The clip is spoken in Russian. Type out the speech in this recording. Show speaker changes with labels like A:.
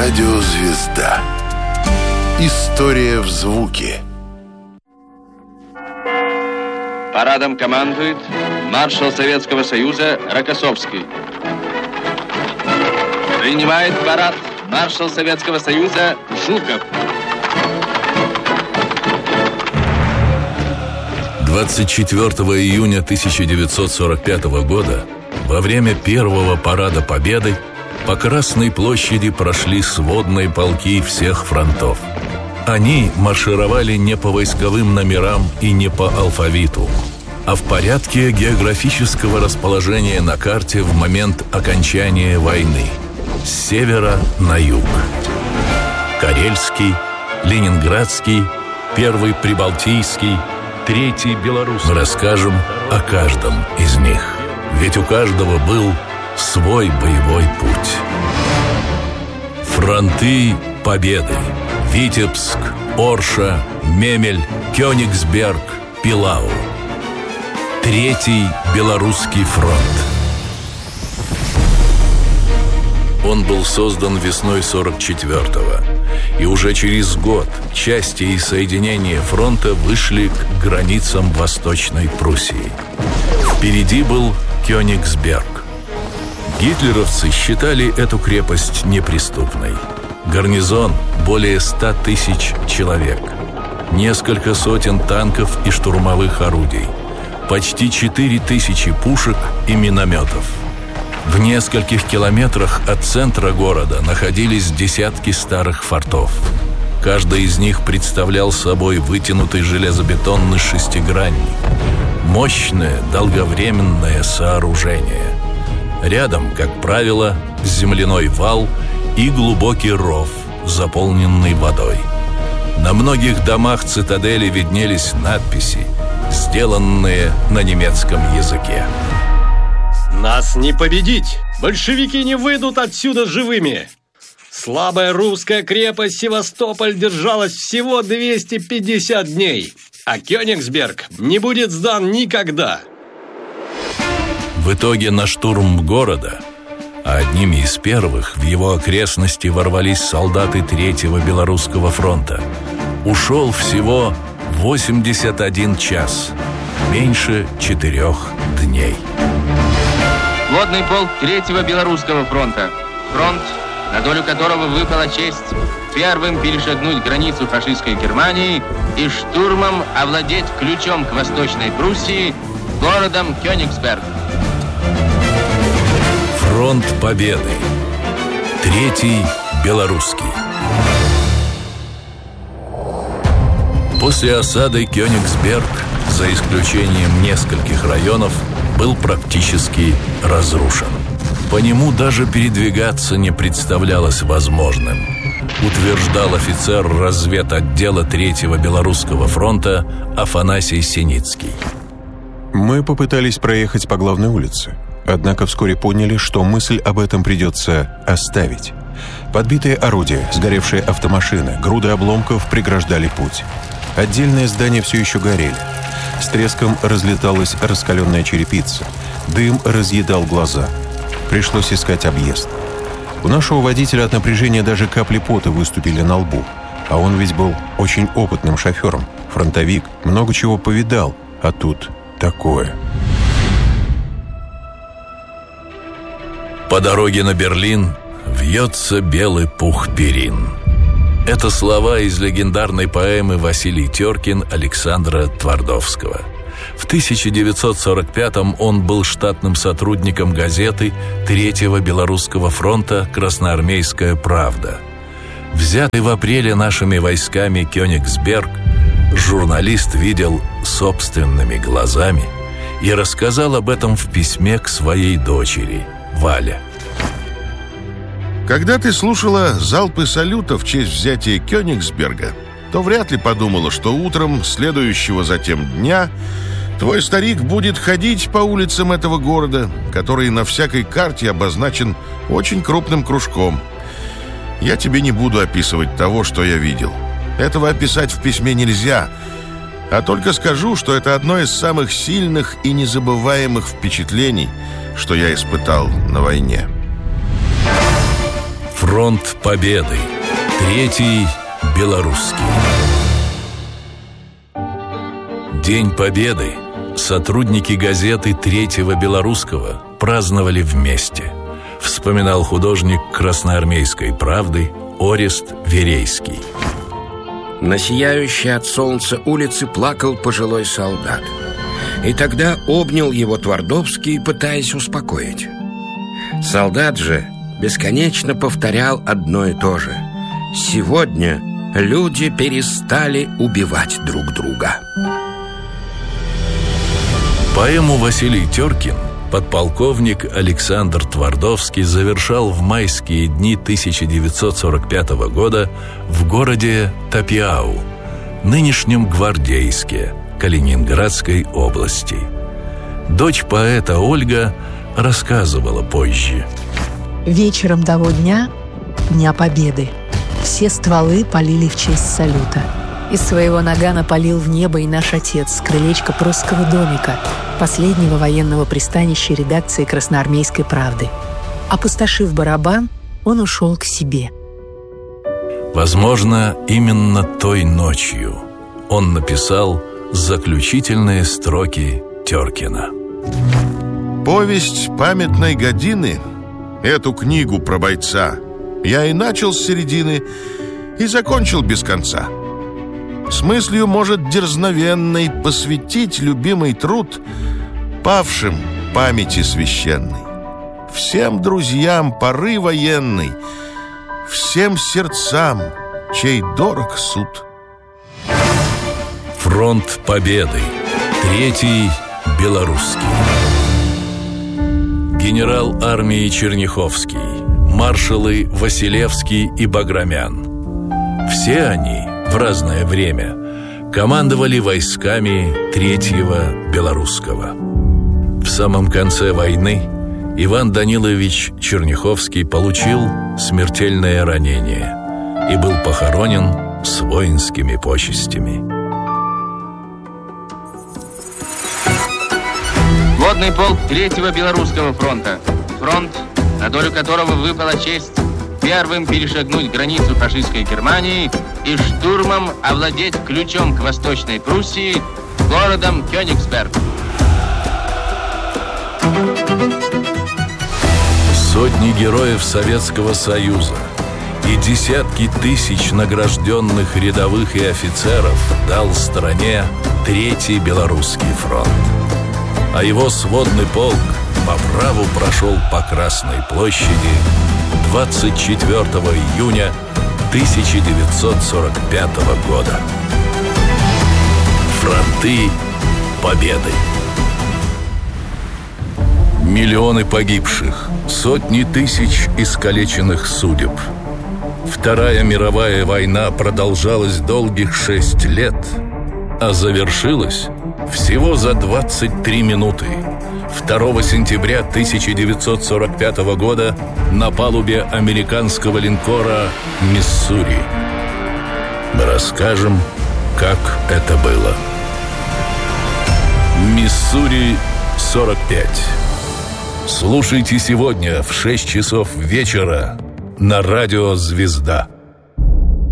A: Радиозвезда. История в звуке.
B: Парадом командует маршал Советского Союза Рокоссовский. Принимает парад маршал Советского Союза Жуков.
C: 24 июня 1945 года во время первого парада Победы по Красной площади прошли сводные полки всех фронтов. Они маршировали не по войсковым номерам и не по алфавиту, а в порядке географического расположения на карте в момент окончания войны с севера на юг. Карельский, Ленинградский, Первый Прибалтийский, Третий Белорусский. Мы расскажем о каждом из них, ведь у каждого был свой боевой путь. Фронты Победы: Витебск, Орша, Мемель, Кёнигсберг, Пилау. Третий Белорусский фронт. Он был создан весной 44-го, и уже через год части и соединения фронта вышли к границам Восточной Пруссии. Впереди был Кёнигсберг. Гитлеровцы считали эту крепость неприступной. Гарнизон более 100 тысяч человек, несколько сотен танков и штурмовых орудий, почти 4000 пушек и минометов. В нескольких километрах от центра города находились десятки старых фортов. Каждый из них представлял собой вытянутый железобетонный шестигранник. Мощное, долговременное сооружение. Рядом, как правило, земляной вал и глубокий ров, заполненный водой. На многих домах цитадели виднелись надписи, сделанные на немецком языке.
D: Нас не победить! Большевики не выйдут отсюда живыми! Слабая русская крепость Севастополь держалась всего 250 дней, а Кёнигсберг не будет сдан никогда.
C: В итоге на штурм города, а одними из первых в его окрестности ворвались солдаты Третьего Белорусского фронта, ушел всего 81 час, меньше 4 дней.
B: Водный полк Третьего Белорусского фронта. Фронт, на долю которого выпала честь первым перешагнуть границу фашистской Германии и штурмом овладеть ключом к Восточной Пруссии, городом Кёнигсберг.
C: Фронт Победы. Третий Белорусский. После осады Кёнигсберг, за исключением нескольких районов, был практически разрушен. По нему даже передвигаться не представлялось возможным, утверждал офицер разведотдела Третьего Белорусского фронта Афанасий Синицкий.
E: Мы попытались проехать по главной улице, однако вскоре поняли, что мысль об этом придется оставить. Подбитые орудия, сгоревшие автомашины, груды обломков преграждали путь. Отдельные здания все еще горели. С треском разлеталась раскаленная черепица. Дым разъедал глаза. Пришлось искать объезд. У нашего водителя от напряжения даже капли пота выступили на лбу. А он ведь был очень опытным шофером. Фронтовик, много чего повидал. А тут такое.
C: По дороге на Берлин вьется белый пух перин. Это слова из легендарной поэмы Василий Теркин Александра Твардовского. В 1945-м он был штатным сотрудником газеты Третьего Белорусского фронта «Красноармейская правда». Взятый в апреле нашими войсками Кёнигсберг, журналист видел собственными глазами и рассказал об этом в письме к своей дочери Вале.
A: Когда ты слушала залпы салюта в честь взятия Кёнигсберга, то вряд ли подумала, что утром следующего затем дня твой старик будет ходить по улицам этого города, который на всякой карте обозначен очень крупным кружком. Я тебе не буду описывать того, что я видел. Этого описать в письме нельзя, а только скажу, что это одно из самых сильных и незабываемых впечатлений, что я испытал на войне.
C: Фронт Победы. Третий белорусский. День Победы сотрудники газеты «Третьего белорусского» праздновали вместе, вспоминал художник «Красноармейской правды» Орест Верейский.
F: На сияющей от солнца улице плакал пожилой солдат. И тогда обнял его Твардовский, пытаясь успокоить. Солдат же бесконечно повторял одно и то же: «Сегодня люди перестали убивать друг друга».
C: Поэму Василий Теркин подполковник Александр Твардовский завершал в майские дни 1945 года в городе Тапиау, нынешнем Гвардейске, Калининградской области. Дочь поэта Ольга рассказывала позже.
G: Вечером того дня, Дня Победы, все стволы полили в честь салюта. Из своего нагана полил в небо и наш отец с крылечка прусского домика, последнего военного пристанища редакции «Красноармейской правды». Опустошив барабан, он ушел к себе.
C: Возможно, именно той ночью он написал заключительные строки Теркина.
A: Повесть памятной годины, эту книгу про бойца, я и начал с середины, и закончил без конца. С мыслью, может, дерзновенной посвятить любимый труд павшим памяти священной, всем друзьям поры военной, всем сердцам, чей дорог суд.
C: Фронт Победы. Третий белорусский. Генерал армии Черняховский, маршалы Василевский и Баграмян. Все они в разное время командовали войсками Третьего белорусского. В самом конце войны Иван Данилович Черняховский получил смертельное ранение и был похоронен с воинскими почестями.
B: Водный полк Третьего Белорусского фронта. Фронт, на долю которого выпала честь первым перешагнуть границу фашистской Германии и штурмом овладеть ключом к Восточной Пруссии, городом Кёнигсберг.
C: Сотни героев Советского Союза и десятки тысяч награжденных рядовых и офицеров дал стране Третий Белорусский фронт. А его сводный полк по праву прошел по Красной площади 24 июня 1945 года. Фронты Победы. Миллионы погибших, сотни тысяч искалеченных судеб. Вторая мировая война продолжалась долгих 6 лет, а завершилась всего за 23 минуты. 2 сентября 1945 года на палубе американского линкора «Миссури». Мы расскажем, как это было. «Миссури-45». Слушайте сегодня в 6 часов вечера на радио «Звезда».